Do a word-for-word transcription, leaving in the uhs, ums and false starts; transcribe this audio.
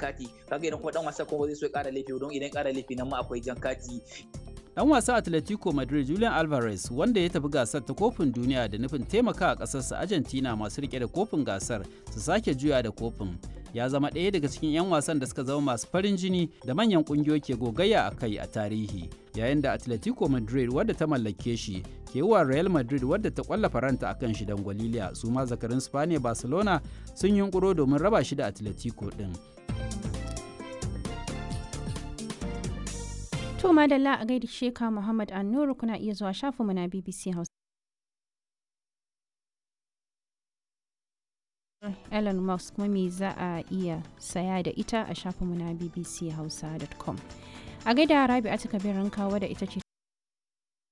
kati, kaga idan kuma dan wasa kuma zai so ya ƙara laifi don idan ƙara laifi nan ma akwai jan kati. Dan wasa Atletico Madrid Julian Alvarez wanda ya tafi gasar ta kofin duniya da nufin taimaka a ƙasarsa Argentina masu rike da kofin gasar su sake juya da kofin. Ya zama ɗaya daga cikin 'yan wasan da suka zama masu farin jini da manyan ƙungiyoyi ke gogayya a kai a tarihi, yayin da Atletico Madrid wadda ta mallake shi ke wa Real Madrid wadda ta kwalla faranta akan shi don gwaliliya. Su ma zakarin Spaniya Barcelona sun yunkuro domin raba shi da Atletico ɗin. To madalla a gaida Sheka Muhammad Annuru, kuna iya zuwa shafinmu na B B C Hausa. Elon Musk kuma me za a iya saya da ita a shafinmu na b b c hausa dot com. A gaida Rabi'atu Kabir Rankawa da ita ce